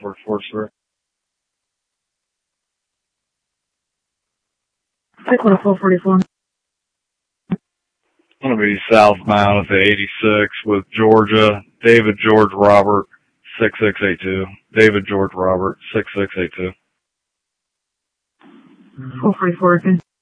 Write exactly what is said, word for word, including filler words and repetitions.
four four. six one four forty-four. I'm going to be southbound at the eighty-six with Georgia, David George Robert, six six eight two. David George Robert, six six eight two. four forty-four, okay.